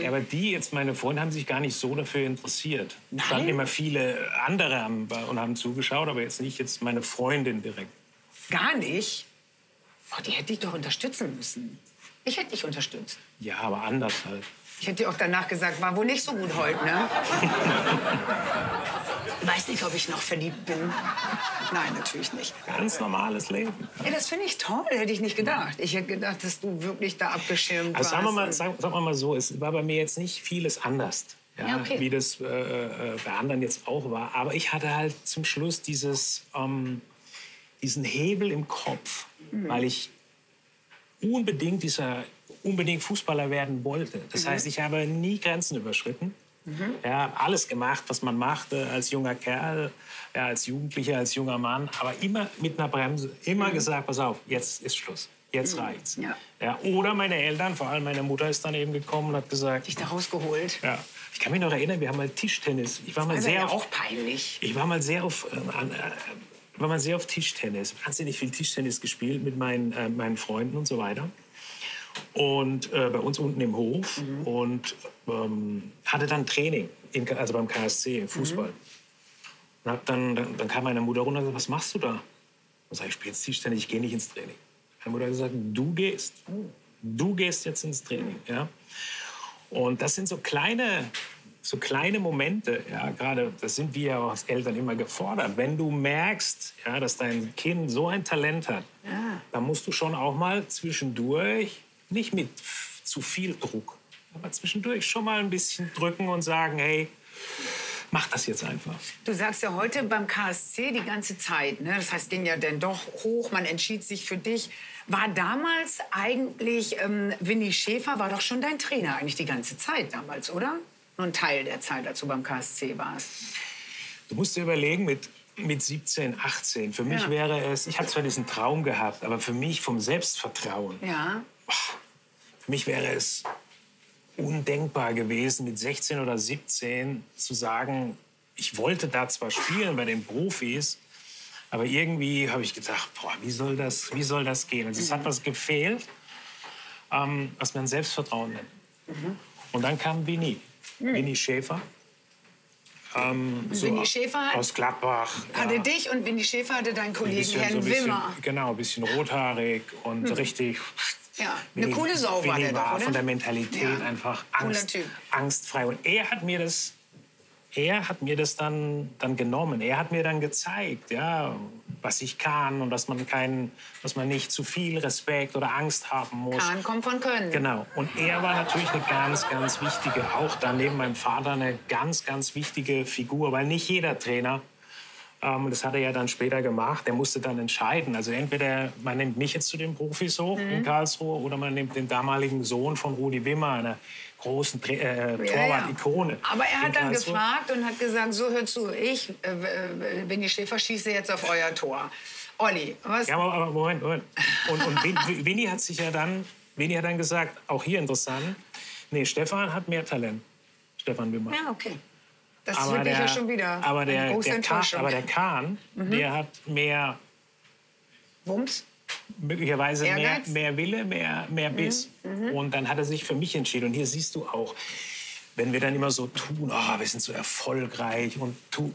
Ja, aber meine Freunde haben sich gar nicht so dafür interessiert. Nein? Es standen immer viele andere und haben zugeschaut, aber jetzt nicht jetzt meine Freundin direkt. Gar nicht? Oh, die hätte dich doch unterstützen müssen. Ich hätte dich unterstützt. Ja, aber anders halt. Ich hätte dir auch danach gesagt, war wohl nicht so gut heute, ne? Weiß nicht, ob ich noch verliebt bin. Nein, natürlich nicht. Ganz normales Leben. Ja, das finde ich toll, hätte ich nicht gedacht. Ich hätte gedacht, dass du wirklich da abgeschirmt Also warst. sagen wir mal so, es war bei mir jetzt nicht vieles anders, ja, okay. wie das bei anderen jetzt auch war. Aber ich hatte halt zum Schluss diesen Hebel im Kopf, weil ich unbedingt Fußballer werden wollte. Das heißt, ich habe nie Grenzen überschritten. Ja, alles gemacht, was man machte als junger Kerl, ja, als Jugendlicher, als junger Mann, aber immer mit einer Bremse, immer gesagt, pass auf, jetzt ist Schluss, jetzt reicht's. Ja. Ja, oder meine Eltern, vor allem meine Mutter ist dann eben gekommen und hat gesagt, Dich da rausgeholt. ja, ich kann mich noch erinnern, wir haben mal Tischtennis. Ich war mal Das sehr ja auf, auch peinlich. ich war mal sehr auf Tischtennis, wahnsinnig viel Tischtennis gespielt mit meinen Freunden und so weiter. Und bei uns unten im Hof und hatte dann Training, also beim KSC, im Fußball. Und dann kam meine Mutter runter und gesagt, was machst du da? Und sag ich spiele jetzt Tischtennis, ich gehe nicht ins Training. Meine Mutter hat gesagt, du gehst. Du gehst jetzt ins Training. Ja? Und das sind so kleine Momente, ja, gerade das sind wir ja als Eltern immer gefordert. Wenn du merkst, ja, dass dein Kind so ein Talent hat, dann musst du schon auch mal zwischendurch, nicht mit zu viel Druck, aber zwischendurch schon mal ein bisschen drücken und sagen, hey, mach das jetzt einfach. Du sagst ja heute beim KSC die ganze Zeit, ne? Das heißt, ging ja dann doch hoch, man entschied sich für dich. War damals eigentlich, Winnie Schäfer war doch schon dein Trainer eigentlich die ganze Zeit damals, oder? Nur ein Teil der Zeit, als du beim KSC warst. Du musst dir überlegen, mit 17, 18, für mich wäre es, ich habe zwar diesen Traum gehabt, aber für mich vom Selbstvertrauen, für mich wäre es undenkbar gewesen, mit 16 oder 17 zu sagen, ich wollte da zwar spielen bei den Profis, aber irgendwie habe ich gedacht, boah, wie soll das gehen? Also es hat was gefehlt, was man Selbstvertrauen nennt. Und dann kam Winnie Schäfer. Winnie Schäfer aus Gladbach. hatte dich und Winnie Schäfer hatte deinen Kollegen Herrn Wimmer. Genau, ein bisschen rothaarig und richtig. Ja, eine coole Sau war der doch, oder? Von der Mentalität einfach angstfrei. Und er hat mir das dann genommen. Er hat mir dann gezeigt, ja, was ich kann und dass man nicht zu viel Respekt oder Angst haben muss. Kann kommt von Können. Genau. Und er war natürlich eine ganz, ganz wichtige, auch dann neben meinem Vater eine ganz, ganz wichtige Figur, weil nicht jeder Trainer, das hat er ja dann später gemacht, der musste dann entscheiden. Also entweder man nimmt mich jetzt zu den Profis hoch in Karlsruhe oder man nimmt den damaligen Sohn von Rudi Wimmer, einer großen Torwart-Ikone. Aber er hat dann gefragt und hat gesagt, so hör zu, Winnie Schäfer schieße jetzt auf euer Tor. Olli, was? Ja, aber Moment. Und Winnie hat dann gesagt, auch hier interessant, nee, Stefan hat mehr Talent. Stefan Wimmer. Ja, okay. Das ist wirklich ja schon wieder aber eine große Enttäuschung. Aber der Kahn, der hat mehr... Wumms? Möglicherweise mehr Wille, mehr Biss. Und dann hat er sich für mich entschieden. Und hier siehst du auch, wenn wir dann immer so tun, oh, wir sind so erfolgreich und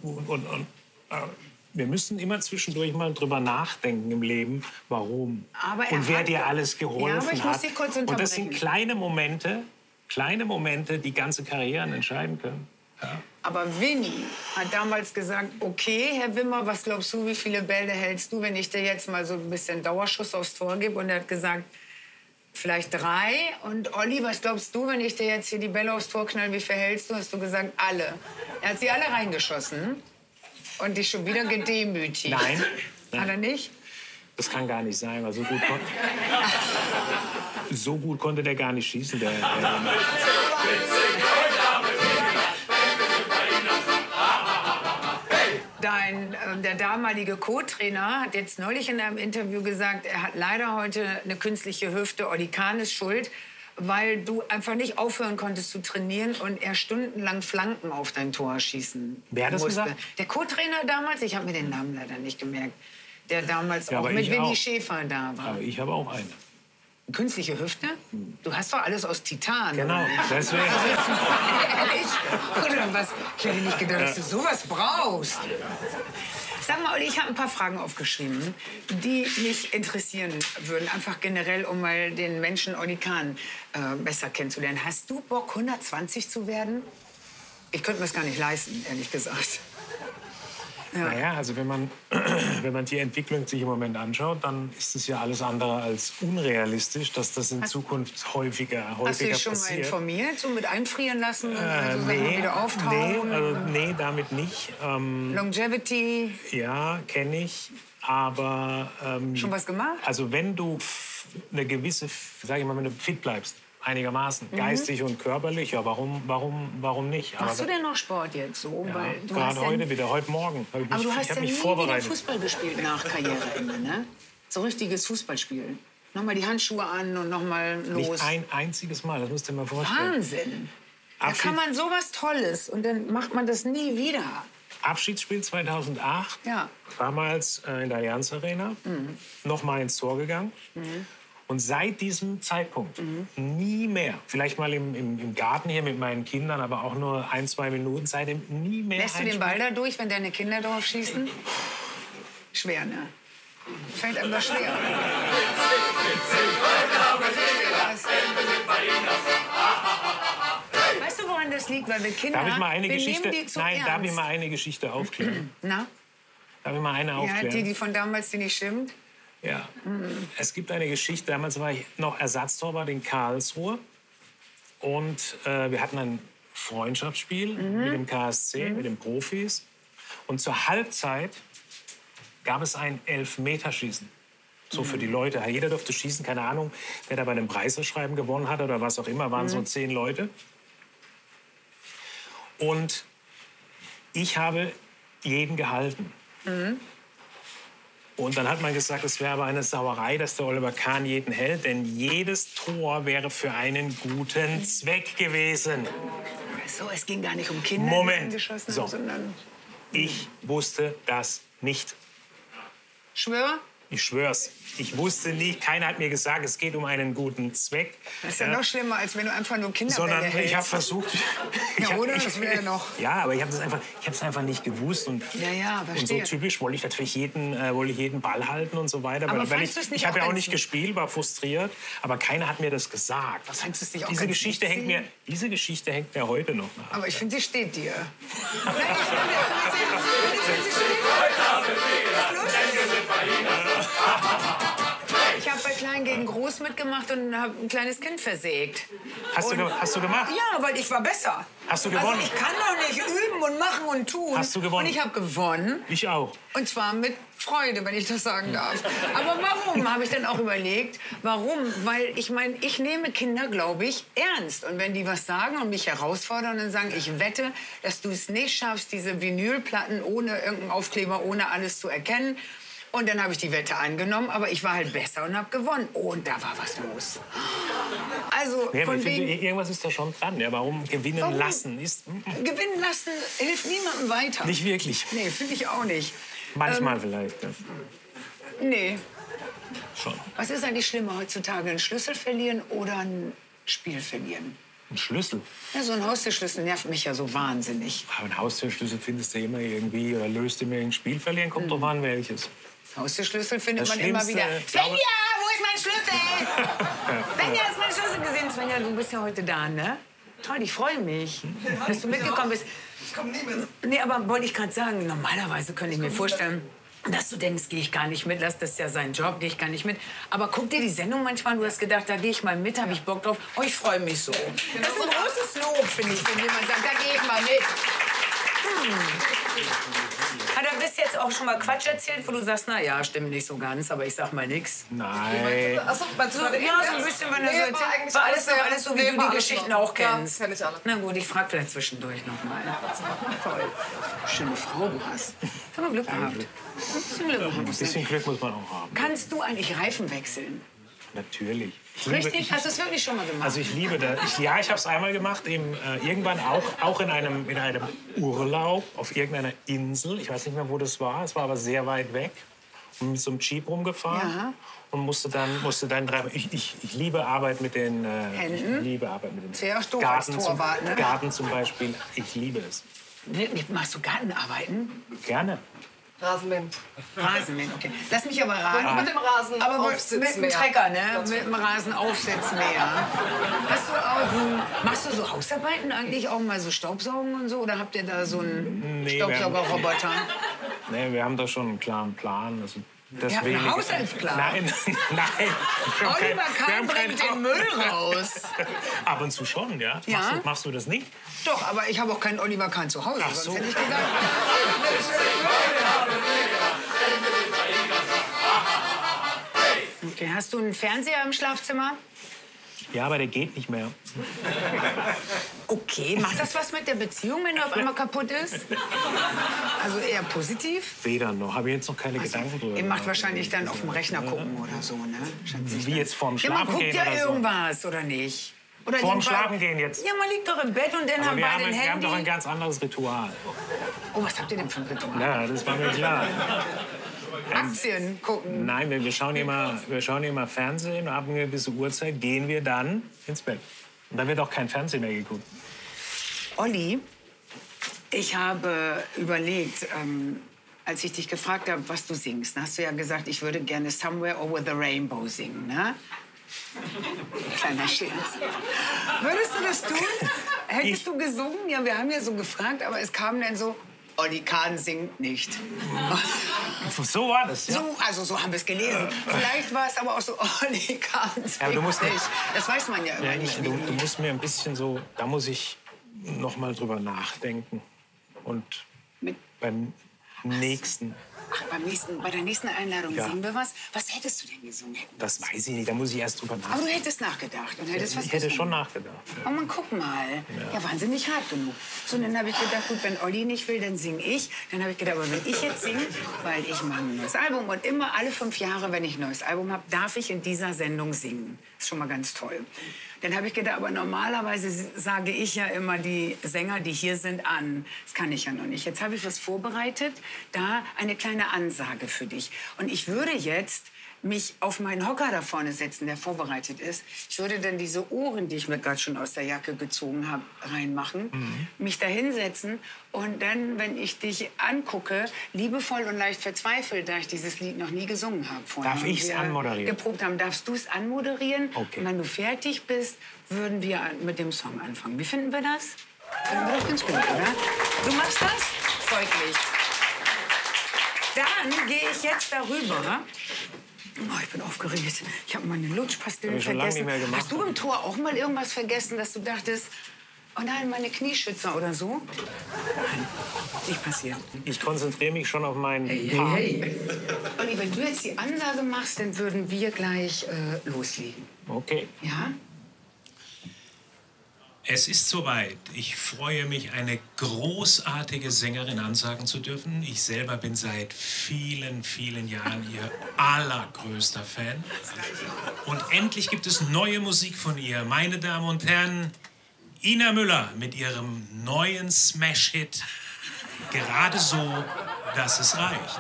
wir müssen immer zwischendurch mal drüber nachdenken im Leben, warum und wer dir alles geholfen aber ich hat. muss dich kurz unterbrechen. Und das sind kleine Momente, die ganze Karrieren entscheiden können. Ja. Aber Winnie hat damals gesagt, okay, Herr Wimmer, was glaubst du, wie viele Bälle hältst du, wenn ich dir jetzt mal so ein bisschen Dauerschuss aufs Tor gebe? Und er hat gesagt, vielleicht 3. Und Olli, was glaubst du, wenn ich dir jetzt hier die Bälle aufs Tor knall, wie viel hältst du? Hast du gesagt, alle. Er hat sie alle reingeschossen und dich schon wieder gedemütigt. Nein. Hat er nicht? Das kann gar nicht sein, weil so gut konnte der gar nicht schießen. Der damalige Co-Trainer hat jetzt neulich in einem Interview gesagt, er hat leider heute eine künstliche Hüfte. Olli Kahn ist schuld, weil du einfach nicht aufhören konntest zu trainieren und er stundenlang Flanken auf dein Tor schießen musste. Wer hat das gesagt? Der Co-Trainer damals, ich habe mir den Namen leider nicht gemerkt, der damals auch mit Winnie Schäfer da war. Aber ich habe auch eine. Künstliche Hüfte? Du hast doch alles aus Titan. Genau, deswegen. Ehrlich? Oder was? Ich hätte nicht gedacht, dass du sowas brauchst. Sag mal, Olli, ich habe ein paar Fragen aufgeschrieben, die mich interessieren würden. Einfach generell, um mal den Menschen Olli Kahn besser kennenzulernen. Hast du Bock, 120 zu werden? Ich könnte mir das gar nicht leisten, ehrlich gesagt. Ja. Naja, also wenn man die Entwicklung sich im Moment anschaut, dann ist es ja alles andere als unrealistisch, dass das in Zukunft häufiger passiert. Hast du dich schon mal informiert, so mit einfrieren lassen und so Sachen wieder auftauchen? Nee, damit nicht. Longevity? Ja, kenne ich, aber... Schon was gemacht? Also wenn du eine gewisse, sag ich mal, wenn du fit bleibst, einigermaßen, geistig und körperlich, ja, warum nicht? Machst du denn noch Sport jetzt so? Ja, Weil du gerade hast heute wieder, heute Morgen. Aber du hast ja mich nie wieder vorbereitet. Fußball gespielt nach Karriereende, ne? So richtiges Fußballspielen. Nochmal die Handschuhe an und nochmal los. Nicht ein einziges Mal, das musst du dir mal vorstellen. Wahnsinn! Da kann man sowas Tolles und dann macht man das nie wieder. Abschiedsspiel 2008, Ja. damals in der Allianz Arena, nochmal ins Tor gegangen. Und seit diesem Zeitpunkt nie mehr, vielleicht mal im Garten hier mit meinen Kindern, aber auch nur 1-2 Minuten, seitdem nie mehr. Lässt du den Ball da durch, wenn deine Kinder drauf schießen? Schwer, ne? Fällt einem das schwer. Weißt du, woran das liegt? Weil wir Kinder, Darf ich mal eine wir Geschichte? nehmen die zu Nein, ernst. darf ich mal eine Geschichte aufklären? Na? Darf ich mal eine Ja, aufklären? die von damals, die nicht stimmt? Ja. Es gibt eine Geschichte, damals war ich noch Ersatztorwart in Karlsruhe und wir hatten ein Freundschaftsspiel mit dem KSC, mit den Profis. Und zur Halbzeit gab es ein Elfmeterschießen. So für die Leute. Jeder durfte schießen, keine Ahnung, wer da bei einem Preisausschreiben gewonnen hat oder was auch immer, waren so 10 Leute. Und ich habe jeden gehalten. Und dann hat man gesagt, es wäre aber eine Sauerei, dass der Oliver Kahn jeden hält, denn jedes Tor wäre für einen guten Zweck gewesen. So, es ging gar nicht um Kinder, Moment. die geschossen So. haben, sondern... Ich wusste das nicht. Schwör? Ich schwör's. Ich wusste nicht, keiner hat mir gesagt, es geht um einen guten Zweck. Das ist ja noch schlimmer, als wenn du einfach nur Kinderbälle Sondern hältst. ich habe versucht... Ja, oder? Das wäre noch... Ja, aber ich habe es einfach nicht gewusst. Und, Ja, und so verstehe. typisch wollte ich natürlich jeden Ball halten und so weiter. Aber weil fandst du es nicht ich habe ja auch auch ganz- nicht gespielt, war frustriert. Aber keiner hat mir das gesagt. Fandst du es nicht auch Diese ganz Geschichte, witzig? diese Geschichte hängt mir heute noch nach. Aber ich finde, sie steht dir. Nein, ich finde, sie steht Ich habe bei Klein gegen Groß mitgemacht und habe ein kleines Kind versägt. Hast du gemacht? Ja, weil ich war besser. Hast du gewonnen? Also ich kann doch nicht üben und machen und tun. Hast du gewonnen? Und ich habe gewonnen. Ich auch. Und zwar mit Freude, wenn ich das sagen darf. Aber warum, habe ich dann auch überlegt. Warum? Weil ich meine, ich nehme Kinder, glaube ich, ernst. Und wenn die was sagen und mich herausfordern und sagen, ich wette, dass du es nicht schaffst, diese Vinylplatten ohne irgendeinen Aufkleber, ohne alles zu erkennen. Und dann habe ich die Wette angenommen, aber ich war halt besser und habe gewonnen. Und da war was los. Also Ja, aber von ich finde, wegen irgendwas ist da schon dran. Ja, warum gewinnen Warum? lassen? Ist gewinnen lassen hilft niemandem weiter. nicht wirklich. Nee, finde ich auch nicht. Manchmal vielleicht. Ja. Nee. Schon. Was ist eigentlich schlimmer heutzutage? Einen Schlüssel verlieren oder ein Spiel verlieren? Ein Schlüssel. Ja, so ein Haustürschlüssel nervt mich ja so wahnsinnig. Aber einen Haustürschlüssel findest du immer irgendwie oder löst immer ein Spiel verlieren. Kommt drauf an, welches. Haustürschlüssel findet Das man immer Schlimmste, wieder. glaube- Svenja, wo ist mein Schlüssel? Svenja, hast du meinen Schlüssel gesehen? Svenja, du bist ja heute da, ne? Toll, ich freue mich, dass du mitgekommen bist. Ich komme nie mit. Nee, aber wollte ich gerade sagen, normalerweise könnte ich mir vorstellen, dass du denkst, gehe ich gar nicht mit, das ist ja sein Job, gehe ich gar nicht mit. Aber guck dir die Sendung manchmal, du hast gedacht, da gehe ich mal mit, habe ich Bock drauf. Oh, ich freue mich so. Das ist ein großes Lob, finde ich, wenn jemand sagt, da gehe ich mal mit. Hat er bis jetzt auch schon mal Quatsch erzählt, wo du sagst, na ja, stimmt nicht so ganz, aber ich sag mal nix. Nein. Achso, meinst du gerade Ja, so ein bisschen, wenn er so erzählt. War alles so, wie du die Geschichten auch kennst. Ja, kenn ich alle. Na gut, ich frage vielleicht zwischendurch noch mal. Toll. Schöne Frau du hast. Haben wir Glück gehabt. Ein bisschen Glück Ein gehabt. bisschen Glück muss man auch haben. Kannst du eigentlich Reifen wechseln? Natürlich. Richtig? Hast du es wirklich schon mal gemacht? Also ich liebe das. Ja, ich habe es einmal gemacht, irgendwann auch in einem Urlaub auf irgendeiner Insel. Ich weiß nicht mehr, wo das war. Es war aber sehr weit weg. und mit so einem Jeep rumgefahren. Ja. Und musste dann ich liebe Arbeit mit den Händen? Ich liebe Arbeit mit den Sehr doof als Torwart, ne? Garten zum Beispiel. Ich liebe es. Machst du Gartenarbeiten? Gerne. Rasenmähen. Rasenmähen, okay. Lass mich aber raten. Mit dem Rasen Aber mit dem Aufsitzmäher. Trecker, ne? Mit dem Rasenaufsitzmäher. Machst du so Hausarbeiten eigentlich auch mal so Staubsaugen und so? Oder habt ihr da so einen Nee, Staubsaugerroboter? Nee, wir haben da schon einen klaren Plan. Also deswegen, einen Haushaltsplan? Nein. Oliver Kahn bringt den Müll raus. Ab und zu schon, ja. Ja? Machst du das nicht? Doch, aber ich habe auch keinen Oliver Kahn zu Hause. Ach so. Sonst hätte ich gesagt. Okay, hast du einen Fernseher im Schlafzimmer? Ja, aber der geht nicht mehr. Okay, macht das was mit der Beziehung, wenn er auf einmal kaputt ist? Also eher positiv? Weder noch. Habe ich jetzt noch keine Gedanken drüber. Ihr macht wahrscheinlich dann auf dem Rechner gucken oder so, ne? Wie jetzt vorm Ja, man Schlafen guckt gehen ja oder so. irgendwas, oder nicht? Oder Vorm liegt bei- Schlafen gehen jetzt. Ja, man liegt doch im Bett und dann Aber haben wir beide haben, ein wir haben doch ein Handy. ganz anderes Ritual. Oh, was habt ihr denn für ein Ritual? Ja, das war mir klar. Aktien gucken. Nein, wir schauen immer Fernsehen und ab einer gewissen Uhrzeit gehen wir dann ins Bett. Und dann wird auch kein Fernsehen mehr geguckt. Olli, ich habe überlegt, als ich dich gefragt habe, was du singst, dann hast du ja gesagt, ich würde gerne Somewhere Over the Rainbow singen, ne? Kleiner Scherz. Würdest du das tun? Hättest du gesungen? Ja, wir haben ja so gefragt, aber es kam dann so, Olli Kahn singt nicht. So war das, ja. So haben wir es gelesen. Vielleicht war es aber auch so, Olli Kahn singt aber du musst nicht. Das weiß man ja immer Ja, nicht. du musst mir ein bisschen so, da muss ich noch mal drüber nachdenken. Und Mit beim nächsten, Ach, bei der nächsten Einladung Ja. singen wir was. Was hättest du denn gesungen? das weiß ich nicht, da muss ich erst drüber Aber du nachdenken. hättest nachgedacht und hättest was Ich hätte gesungen. schon nachgedacht. Oh man, guck mal. Ja, wahnsinnig hart genug. So, dann habe ich gedacht, gut, wenn Olli nicht will, dann singe ich. Dann habe ich gedacht, aber wenn ich jetzt singe, weil ich mache ein neues Album und immer alle 5 Jahre, wenn ich ein neues Album habe, darf ich in dieser Sendung singen. Ist schon mal ganz toll. Dann habe ich gedacht, aber normalerweise sage ich ja immer die Sänger, die hier sind, an. Das kann ich ja noch nicht. Jetzt habe ich was vorbereitet, da eine kleine Ansage für dich. Und ich würde jetzt mich auf meinen Hocker da vorne setzen, der vorbereitet ist. Ich würde dann diese Ohren, die ich mir gerade schon aus der Jacke gezogen habe, reinmachen, mich da hinsetzen und dann, wenn ich dich angucke, liebevoll und leicht verzweifelt, da ich dieses Lied noch nie gesungen habe vorher. Darf ich's und wir anmoderieren? Geprobt haben, darfst du es anmoderieren. Okay. Und wenn du fertig bist, würden wir mit dem Song anfangen. Wie finden wir das? Finden wir doch ganz gut, oder? Du machst das? Freut mich. Dann gehe ich jetzt darüber. Oh, ich bin aufgeregt. Ich habe meine Lutschpastillen Hab ich schon lange vergessen. nicht mehr gemacht. Hast du im Tor auch mal irgendwas vergessen, dass du dachtest, oh nein, meine Knieschützer oder so? Nein, nicht passiert. Ich konzentriere mich schon auf meinen Part. Hey. Olli, wenn du jetzt die Ansage machst, dann würden wir gleich loslegen. Okay. Ja? Es ist soweit. Ich freue mich, eine großartige Sängerin ansagen zu dürfen. Ich selber bin seit vielen, vielen Jahren ihr allergrößter Fan. Und endlich gibt es neue Musik von ihr. Meine Damen und Herren, Ina Müller mit ihrem neuen Smash-Hit Gerade so, dass es reicht.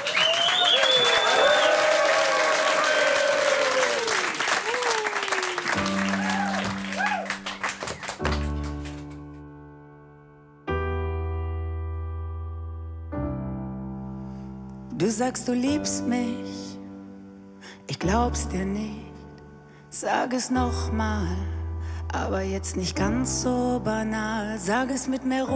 Du sagst, du liebst mich, ich glaub's dir nicht. Sag es noch mal, aber jetzt nicht ganz so banal. Sag es mit mehr Ruhe.